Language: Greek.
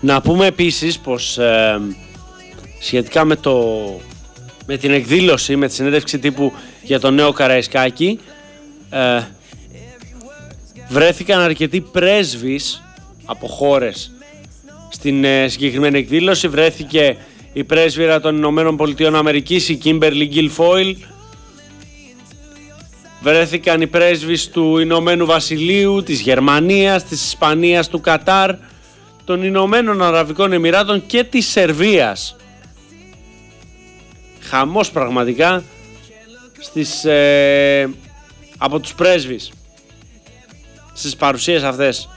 Να πούμε επίσης πως σχετικά με την εκδήλωση, με τη συνέντευξη τύπου για τον νέο Καραϊσκάκη, βρέθηκαν αρκετοί πρέσβεις από χώρες στην συγκεκριμένη εκδήλωση. Βρέθηκε η πρέσβυρα των Ηνωμένων Πολιτειών Αμερικής, η Κίμπερλι Γκιλφόιλ. Βρέθηκαν οι πρέσβεις του Ηνωμένου Βασιλείου, της Γερμανίας, της Ισπανίας, του Κατάρ, των Ηνωμένων Αραβικών Εμιράτων και της Σερβίας. Χαμός πραγματικά από τους πρέσβεις στις παρουσίες αυτές.